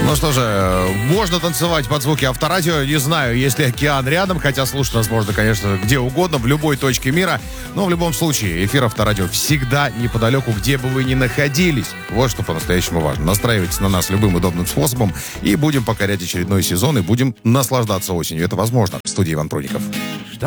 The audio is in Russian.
Ну что же, можно танцевать под звуки авторадио. Не знаю, если океан рядом, хотя слушать нас можно, конечно, где угодно, в любой точке мира. Но в любом случае, эфир авторадио всегда неподалеку, где бы вы ни находились. Вот что по-настоящему важно. Настраивайтесь на нас любым удобным способом и будем покорять очередной сезон, и будем наслаждаться осенью. Это возможно. В студии Иван Проников.